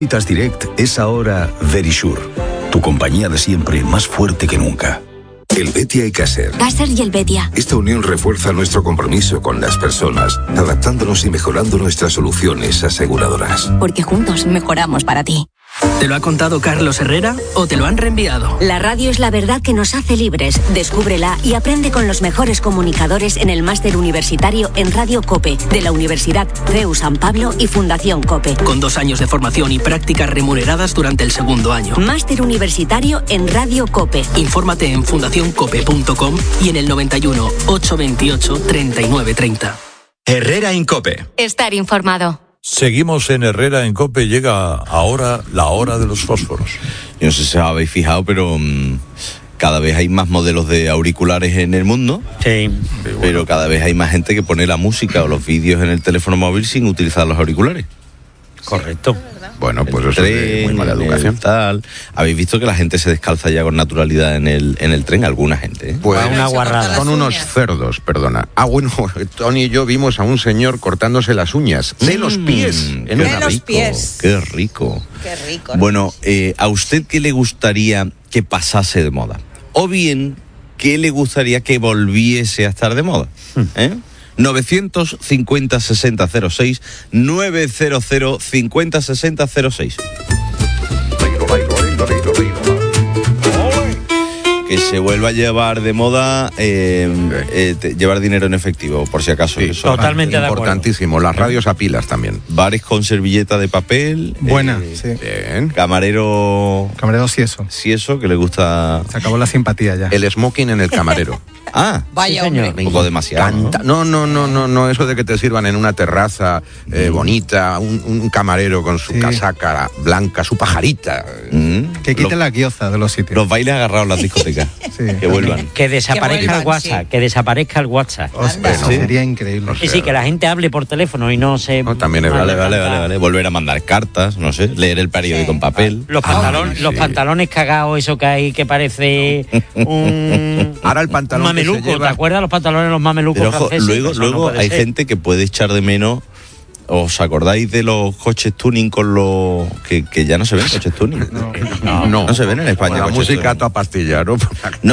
Securitas Direct es ahora Verisure, tu compañía de siempre más fuerte que nunca. El Betia y Caser. Caser y el Betia. Esta unión refuerza nuestro compromiso con las personas, adaptándonos y mejorando nuestras soluciones aseguradoras. Porque juntos mejoramos para ti. ¿Te lo ha contado Carlos Herrera o te lo han reenviado? La radio es la verdad que nos hace libres. Descúbrela y aprende con los mejores comunicadores en el máster universitario en Radio COPE de la Universidad CEU San Pablo y Fundación COPE. Con 2 años de formación y prácticas remuneradas durante el segundo año. Máster universitario en Radio COPE. Infórmate en fundacioncope.com y en el 91 828 3930. Herrera en COPE. Estar informado. Seguimos en Herrera en COPE, llega ahora la hora de los fósforos. Yo no sé si os habéis fijado, pero cada vez hay más modelos de auriculares en el mundo. Sí. Pero cada vez hay más gente que pone la música o los vídeos en el teléfono móvil sin utilizar los auriculares. Correcto. Bueno, pues eso es de muy mala educación. Tal. ¿Habéis visto que la gente se descalza ya con naturalidad en el tren? Alguna gente, ¿eh? Pues una guarrada. Son unos cerdos, perdona. Bueno, Tony y yo vimos a un señor cortándose las uñas de los pies. De los pies. Qué rico. Qué rico. Bueno, ¿a usted qué le gustaría que pasase de moda? O bien, ¿qué le gustaría que volviese a estar de moda? 950-6006, 900-50-6006. Que se vuelva a llevar de moda llevar dinero en efectivo, por si acaso. Sí, eso totalmente de acuerdo. Importantísimo. Las radios a pilas también. Bares con servilleta de papel. Buena, sí. Bien. Camarero sí, eso. Sí, eso, que le gusta. Se acabó la simpatía ya. El smoking en el camarero. Ah, vaya, sí, hombre. un poco demasiado. No, eso de que te sirvan en una terraza bonita, un camarero con su casaca blanca, su pajarita. Que quiten la guioza de los sitios. Los bailes agarrados en las discotecas. Sí. Que vuelvan. Que desaparezca el WhatsApp, sí. que desaparezca el WhatsApp. Sí. Sería increíble. Y sí, que la gente hable por teléfono y no se... No, también es Vale. Volver a mandar cartas, no sé, leer el periódico en papel. Los pantalones cagados, eso que hay que parece un... Ahora el pantalón mameluco, ¿te acuerdas los pantalones de los mamelucos Pero ojo, franceses? luego hay gente que puede echar de menos. ¿Os acordáis de los coches tuning con los que ya no se ven coches tuning? No se ven en España. La coches música tuning. toda pastilla, ¿no?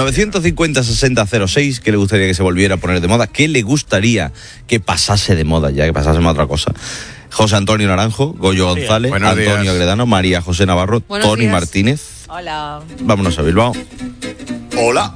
950-6006, ¿qué le gustaría que se volviera a poner de moda? ¿Qué le gustaría que pasase de moda ya, que pasásemos a otra cosa? José Antonio Naranjo, Goyo González, Buenos Antonio días. Agredano, María José Navarro, Buenos Tony días. Martínez. Hola. Vámonos a Bilbao. Hola.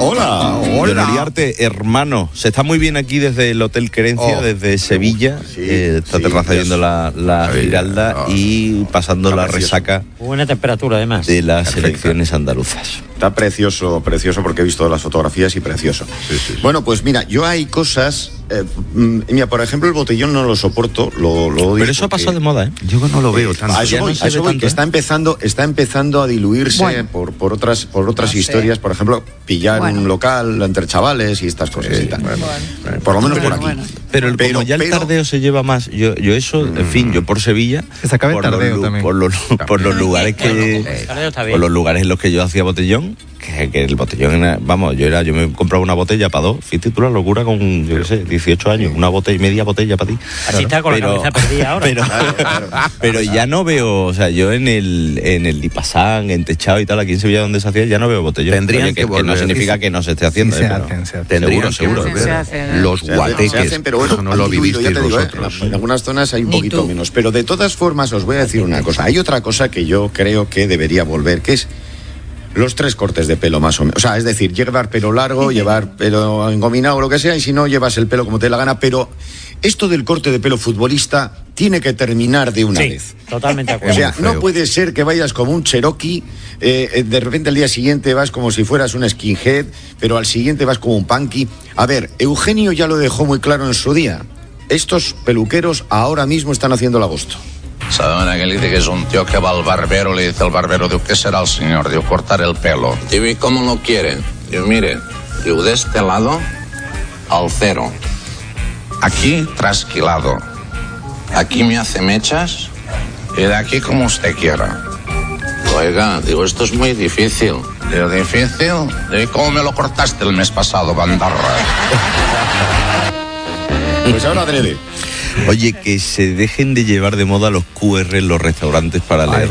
Don Uriarte, hermano, se está muy bien aquí desde el Hotel Querencia, desde Sevilla, esta terraza viendo la Giralda y pasando la resaca Buena temperatura, además. de las elecciones andaluzas. Está precioso porque he visto las fotografías y precioso. Sí. Bueno, pues mira, yo hay cosas... mira, por ejemplo, el botellón no lo soporto, lo odio. Pero eso ha pasado de moda, ¿eh? Yo no lo veo tanto. A eso voy, que está empezando a diluirse por otras historias, por ejemplo, pillar un local entre chavales y estas cosas y tal. Por lo menos por aquí. Pero como ya el tardeo se lleva más, yo eso, en fin, yo por Sevilla, Que se acabe el tardeo también. por los lugares El tardeo está bien. por los lugares en los que yo hacía botellón, que el botellón era, vamos, yo me compraba una botella para dos, fíjate tú la locura con, yo qué sé, 18 años, una botella, media botella para ti. Así está con la cabeza perdida ahora. Pero ya no veo, o sea, yo en el Lipasán, en Techado y tal, aquí en Sevilla donde se hacía, ya no veo botellón. Tendrían Oye, que volver. no significa que no se esté haciendo. Sí, se pero hacen. Tendrían seguro. que Se hacen. los guateques. Se hacen, pero bueno, no lo han diluido, ya vivisteis te digo, vosotros. en algunas zonas hay un Ni poquito tú. menos. Pero de todas formas os voy a decir una cosa. Hay otra cosa que yo creo que debería volver, que es los 3 cortes de pelo más o menos. O sea, es decir, llevar pelo largo, llevar pelo engominado o lo que sea, y si no, llevas el pelo como te dé la gana. Pero esto del corte de pelo futbolista tiene que terminar de una vez. Totalmente de O acuerdo. sea, no puede ser que vayas como un Cherokee, de repente al día siguiente vas como si fueras un skinhead, pero al siguiente vas como un punky. A ver, Eugenio ya lo dejó muy claro en su día. Estos peluqueros ahora mismo están haciendo el agosto. Saben que le dice que es un tío que va al barbero, le dice al barbero, digo, ¿qué será el señor? Digo, cortar el pelo. Digo, ¿y cómo lo quiere? Digo, mire, digo, de este lado al 0. Aquí trasquilado. Aquí me hace mechas y de aquí como usted quiera. Oiga, digo, esto es muy difícil. Digo, ¿difícil? Digo, ¿cómo me lo cortaste el mes pasado, bandarra? Pues ahora adrede. Oye, que se dejen de llevar de moda los QR en los restaurantes para leer